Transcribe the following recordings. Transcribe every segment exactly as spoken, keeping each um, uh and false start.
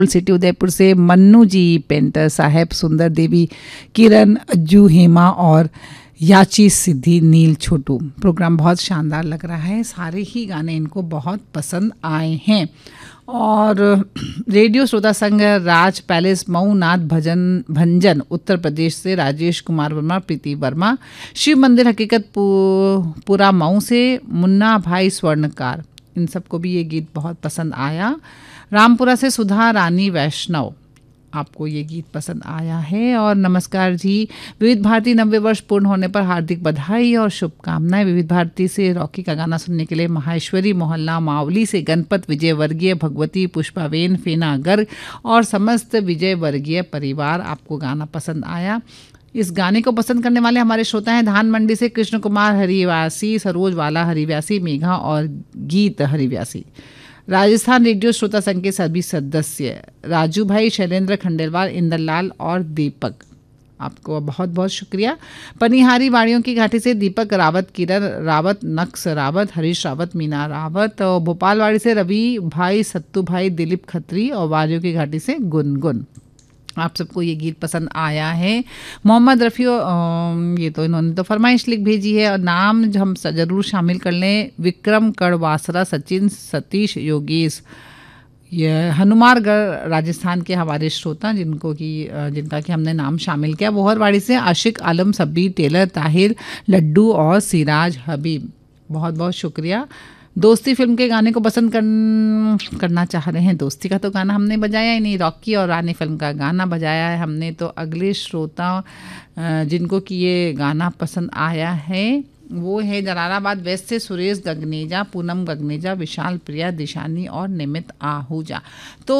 City Udaipur से मन्नू जी, painter साहब, सुंदर देवी, किरण, अज्जू, हेमा और याची, सिद्धि, नील, छोटू। प्रोग्राम बहुत शानदार लग रहा है, सारे ही गाने इनको बहुत पसंद आए हैं। और रेडियो श्रोता संघ राज पैलेस मऊ नाथ भजन भंजन उत्तर प्रदेश से राजेश कुमार वर्मा, प्रीति वर्मा। शिव मंदिर हकीकत पु, पुरा मऊ से मुन्ना भाई स्वर्णकार, इन सबको भी ये गीत बहुत पसंद आया। रामपुरा से सुधा रानी वैष्णव, आपको ये गीत पसंद आया है। और नमस्कार जी, विविध भारती नब्बे वर्ष पूर्ण होने पर हार्दिक बधाई और शुभकामनाएं। विविध भारती से रॉकी का गाना सुनने के लिए माहेश्वरी मोहल्ला मावली से गणपत, विजय वर्गीय, भगवती, पुष्पावेन, फेना गर्ग और समस्त विजय वर्गीय परिवार, आपको गाना पसंद आया। इस गाने को पसंद करने वाले हमारे श्रोता हैं धान मंडी से कृष्ण कुमार हरिव्यासी, सरोज वाला हरिव्यासी, मेघा और गीत हरिव्यासी। राजस्थान रेडियो श्रोता संघ के सभी सदस्य राजू भाई, शैलेंद्र खंडेलवाल, इंदरलाल और दीपक, आपको बहुत बहुत शुक्रिया। पनिहारी वाड़ियों की घाटी से दीपक रावत, किरण रावत, नक्स रावत, हरीश रावत, मीना रावत। और भोपालवाड़ी से रवि भाई, सत्तू भाई, दिलीप खत्री और वाड़ियों की घाटी से गुनगुन, आप सबको ये गीत पसंद आया है। मोहम्मद रफ़ी, ये तो इन्होंने तो फरमाइश लिख भेजी है और नाम जो हम ज़रूर शामिल कर लें, विक्रम कड़वासरा, सचिन, सतीश, योगेश, ये हनुमानगढ़ राजस्थान के हमारे श्रोता जिनको कि जिनका कि हमने नाम शामिल किया। बोहरवाड़ी से आशिक आलम, सब्बीर, टेलर, ताहिर, लड्डू और सिराज हबीब, बहुत बहुत शुक्रिया। दोस्ती फिल्म के गाने को पसंद कर, करना चाह रहे हैं। दोस्ती का तो गाना हमने बजाया ही नहीं, रॉकी और रानी फिल्म का गाना बजाया है हमने। तो अगले श्रोता जिनको कि ये गाना पसंद आया है वो है जलालाबाद वेस्ट से सुरेश गगनेजा, पूनम गगनेजा, विशाल प्रिया, दिशानी और निमित आहूजा। तो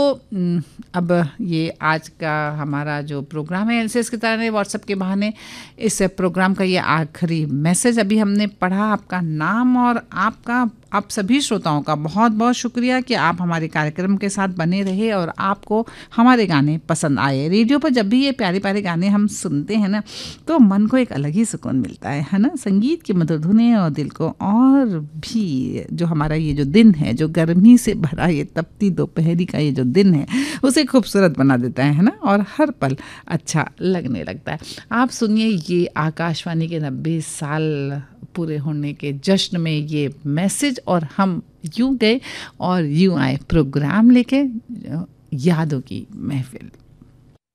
अब ये आज का हमारा जो प्रोग्राम है एलसीएस की तरह व्हाट्सएप के बहाने इस प्रोग्राम का ये आखिरी मैसेज अभी हमने पढ़ा। आपका नाम और आपका आप सभी श्रोताओं का बहुत बहुत शुक्रिया कि आप हमारे कार्यक्रम के साथ बने रहे और आपको हमारे गाने पसंद आए। रेडियो पर जब भी ये प्यारे प्यारे गाने हम सुनते हैं ना तो मन को एक अलग ही सुकून मिलता है है ना। संगीत की मधुर धुनें और दिल को और भी जो हमारा ये जो दिन है, जो गर्मी से भरा ये तपती दोपहरी का ये जो दिन है उसे खूबसूरत बना देता है है ना, और हर पल अच्छा लगने लगता है। आप सुनिए ये आकाशवाणी के नब्बे साल पूरे होने के जश्न में ये मैसेज, और हम यूं गए और यूं आए प्रोग्राम लेके यादों की महफिल।